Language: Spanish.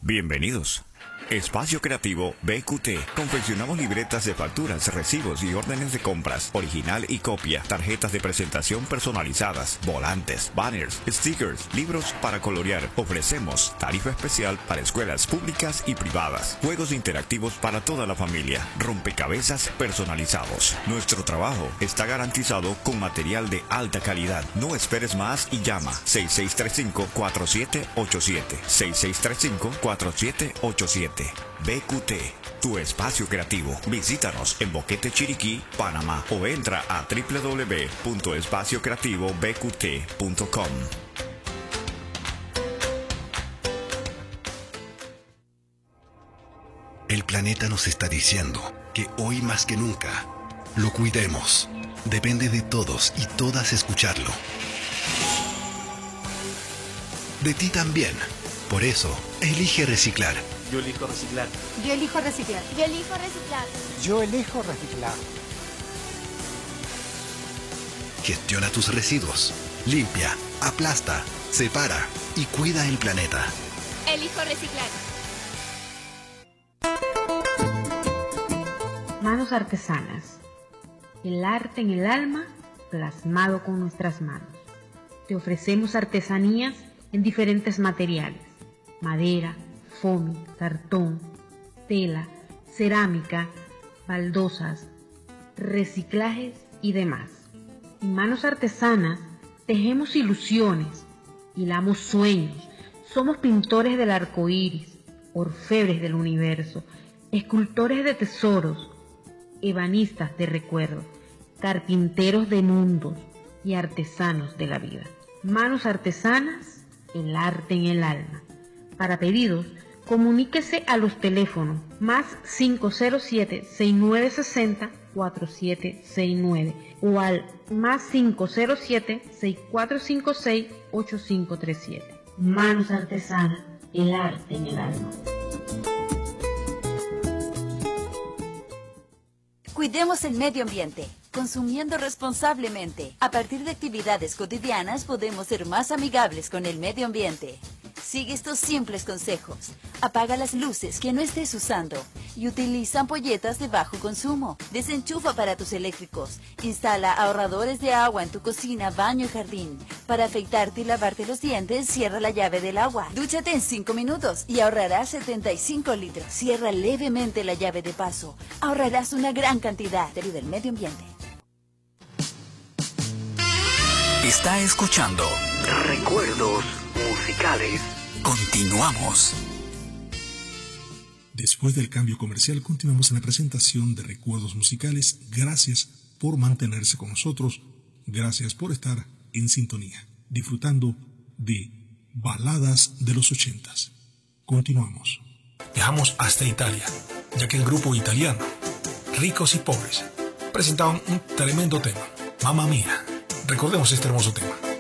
Bienvenidos. Espacio Creativo BQT. Confeccionamos libretas de facturas, recibos y órdenes de compras, original y copia, tarjetas de presentación personalizadas, volantes, banners, stickers, libros para colorear. Ofrecemos tarifa especial para escuelas públicas y privadas, juegos interactivos para toda la familia, rompecabezas personalizados. Nuestro trabajo está garantizado con material de alta calidad. No esperes más y llama 6635-4787. 6635-4787. BQT, tu espacio creativo. Visítanos en Boquete, Chiriquí, Panamá, o entra a www.espaciocreativobqt.com. El planeta nos está diciendo que hoy más que nunca lo cuidemos. Depende de todos y todas escucharlo. De ti también. Por eso, elige reciclar. Yo elijo reciclar. Yo elijo reciclar. Yo elijo reciclar. Yo elijo reciclar. Gestiona tus residuos. Limpia, aplasta, separa y cuida el planeta. Elijo reciclar. Manos artesanas. El arte en el alma plasmado con nuestras manos. Te ofrecemos artesanías en diferentes materiales: madera, foamy, cartón, tela, cerámica, baldosas, reciclajes y demás. En Manos Artesanas tejemos ilusiones, hilamos sueños, somos pintores del arco iris, orfebres del universo, escultores de tesoros, ebanistas de recuerdos, carpinteros de mundos y artesanos de la vida. Manos Artesanas, el arte en el alma. Para pedidos, comuníquese a los teléfonos más 507-6960-4769 o al más 507-6456-8537. Manos Artesanas, el arte en el alma. Cuidemos el medio ambiente, consumiendo responsablemente. A partir de actividades cotidianas podemos ser más amigables con el medio ambiente. Sigue estos simples consejos. Apaga las luces que no estés usando y utiliza ampolletas de bajo consumo. Desenchufa aparatos eléctricos. Instala ahorradores de agua en tu cocina, baño y jardín. Para afeitarte y lavarte los dientes, cierra la llave del agua. Dúchate en 5 minutos y ahorrarás 75 litros. Cierra levemente la llave de paso. Ahorrarás una gran cantidad del medio ambiente. Está escuchando Recuerdos Musicales. Continuamos. Después del cambio comercial, continuamos en la presentación de Recuerdos Musicales. Gracias por mantenerse con nosotros. Gracias por estar en sintonía, disfrutando de baladas de los 80s. Continuamos. Viajamos hasta Italia, ya que el grupo italiano, Ricos y Pobres, presentaban un tremendo tema, Mamma Mía. Recordemos este hermoso tema.